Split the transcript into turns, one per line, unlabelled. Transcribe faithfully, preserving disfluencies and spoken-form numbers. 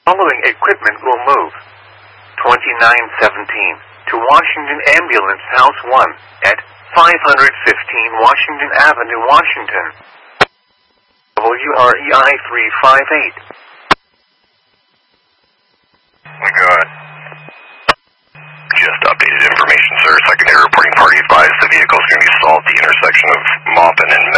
Following equipment will move. twenty-nine seventeen to Washington Ambulance House one at five fifteen Washington Avenue, Washington. W R E I three five eight.
Good. Just updated information, sir. Secondary reporting party advised the vehicle is going to be stalled at the intersection of Maupin and